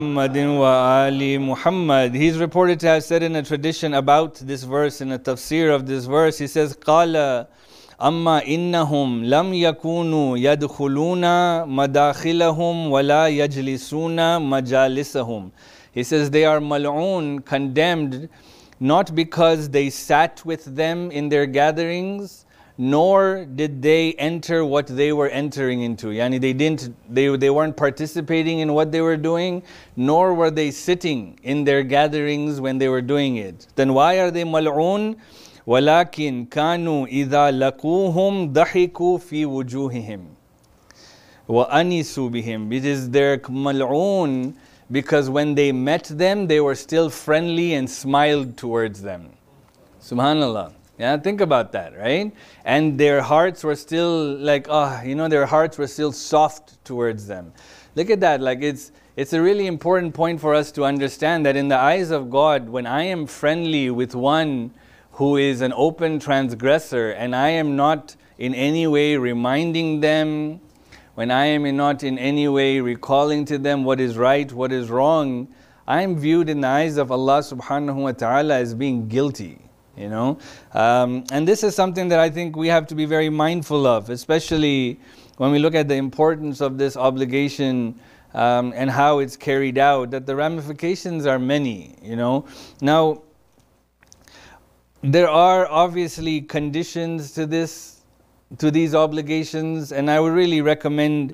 Muhammadin wa ali Muhammad. He's reported to have said in a tradition about this verse, in a tafsir of this verse, he says, قَالَ أَمَّا إِنَّهُمْ لَمْ يَكُونُوا يَدْخُلُونَ مَدَاخِلَهُمْ وَلَا يَجْلِسُونَ مَجَالِسَهُم. He says they are mal'oon, condemned, not because they sat with them in their gatherings, nor did they enter what they were entering into. Yani they weren't participating in what they were doing, nor were they sitting in their gatherings when they were doing it. Then why are they mal'oon? وَلَكِنْ كَانُوا إِذَا لَقُوهُمْ ضَحِكُوا فِي وُجُوهِهِمْ وَأَنِسُوا بِهِمْ. It is their mal'oon because when they met them, they were still friendly and smiled towards them. Subhanallah. Yeah, think about that, right? And their hearts were still like, their hearts were still soft towards them. Look at that, like it's a really important point for us to understand that in the eyes of God, when I am friendly with one who is an open transgressor and I am not in any way reminding them, when I am not in any way recalling to them what is right, what is wrong, I am viewed in the eyes of Allah subhanahu wa ta'ala as being guilty. And this is something that I think we have to be very mindful of, especially when we look at the importance of this obligation and how it's carried out, that the ramifications are many, Now, there are obviously conditions to these obligations, and I would really recommend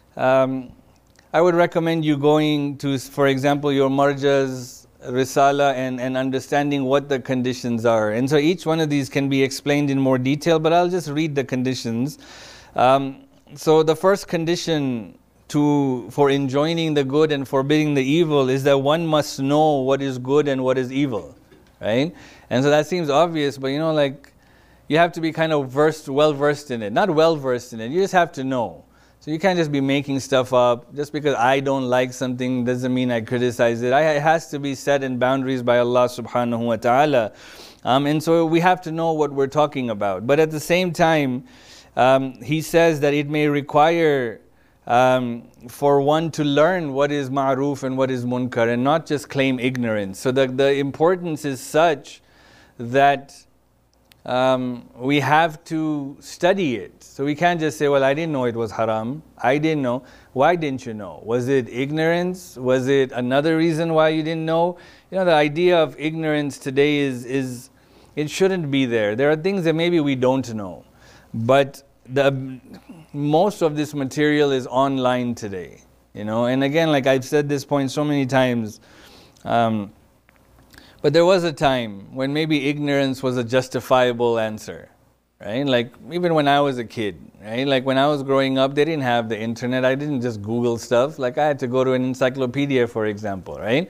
you going to, for example, your marja's Risala and understanding what the conditions are. And so each one of these can be explained in more detail, but I'll just read the conditions. So the first condition for enjoining the good and forbidding the evil is that one must know what is good and what is evil, right? And so that seems obvious, but you have to be kind of well versed in it. Not well versed in it, you just have to know. So you can't just be making stuff up. Just because I don't like something doesn't mean I criticize it. It has to be set in boundaries by Allah subhanahu wa ta'ala. And so we have to know what we're talking about. But at the same time, he says that it may require for one to learn what is ma'roof and what is munkar and not just claim ignorance. So the importance is such that we have to study it. So we can't just say, well, I didn't know it was haram. I didn't know. Why didn't you know? Was it ignorance? Was it another reason why you didn't know? The idea of ignorance today is it shouldn't be there. There are things that maybe we don't know. But most of this material is online today. And again, like I've said this point so many times, but there was a time when maybe ignorance was a justifiable answer, right? Like even when I was a kid, right? Like when I was growing up, they didn't have the internet. I didn't just Google stuff. Like I had to go to an encyclopedia, for example, right?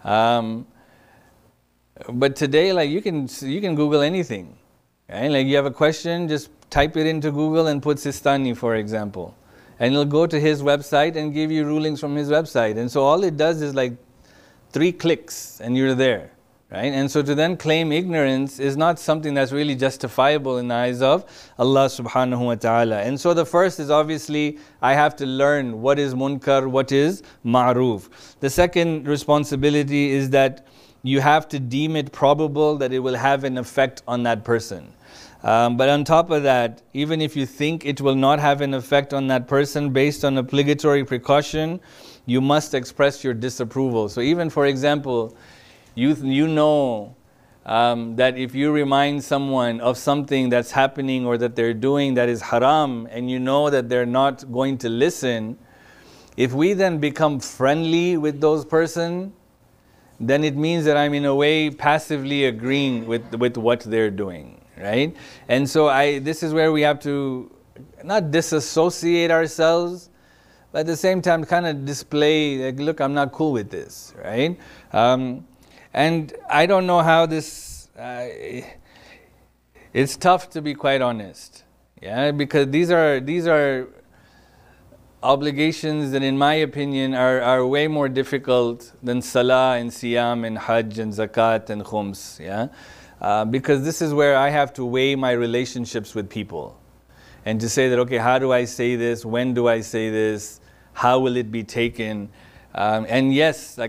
But today, like you can Google anything, right? Like you have a question, just type it into Google and put Sistani, for example. And it'll go to his website and give you rulings from his website. And so all it does is like 3 clicks and you're there. Right? And so to then claim ignorance is not something that's really justifiable in the eyes of Allah subhanahu wa ta'ala. And so the first is obviously I have to learn what is munkar, what is ma'roof. The second responsibility is that you have to deem it probable that it will have an effect on that person. But on top of that, even if you think it will not have an effect on that person based on obligatory precaution, you must express your disapproval. So even, for example, you know that if you remind someone of something that's happening or that they're doing that is haram, and you know that they're not going to listen, if we then become friendly with those person, then it means that I'm in a way passively agreeing with what they're doing, right? And so this is where we have to not disassociate ourselves, but at the same time kind of display, like, look, I'm not cool with this, right? And I don't know how this, it's tough to be quite honest, yeah, because these are obligations that in my opinion are way more difficult than salah and siyam and hajj and zakat and khums, yeah, because this is where I have to weigh my relationships with people and to say that, okay, how do I say this, when do I say this, how will it be taken? And yes, like